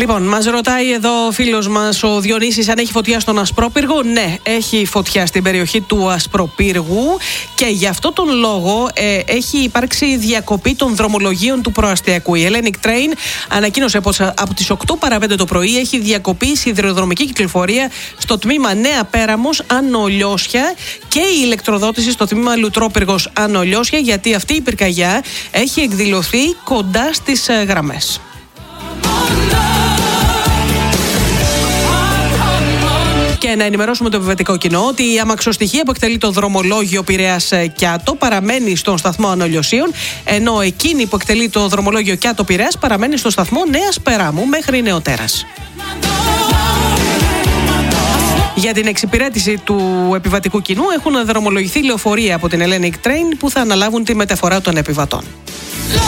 Λοιπόν, μας ρωτάει εδώ ο φίλος μας ο Διονύσης αν έχει φωτιά στον Ασπρόπυργο. Ναι, έχει φωτιά στην περιοχή του Ασπροπύργου και γι' αυτό τον λόγο έχει υπάρξει διακοπή των δρομολογίων του προαστιακού. Η Hellenic Train ανακοίνωσε πως από τις 8 παρά 5 το πρωί έχει διακοπεί η σιδηροδρομική κυκλοφορία στο τμήμα Νέα Πέραμος Άνω Λιώσια και η ηλεκτροδότηση στο τμήμα Λουτρόπυργος Άνω Λιώσια, γιατί αυτή η πυρκαγιά έχει εκδηλωθεί κοντά στις γραμμές. Και να ενημερώσουμε το επιβατικό κοινό ότι η αμαξοστοιχεία που εκτελεί το δρομολόγιο Πειραιάς Κιάτο παραμένει στον σταθμό Άνω Λιωσίων, ενώ εκείνη που εκτελεί το δρομολόγιο Κιάτο Πειραιάς παραμένει στο σταθμό Νέας Περάμου μέχρι νεοτέρας. Για την εξυπηρέτηση του επιβατικού κοινού έχουν δρομολογηθεί λεωφορεία από την Hellenic Train που θα αναλάβουν τη μεταφορά των επιβατών.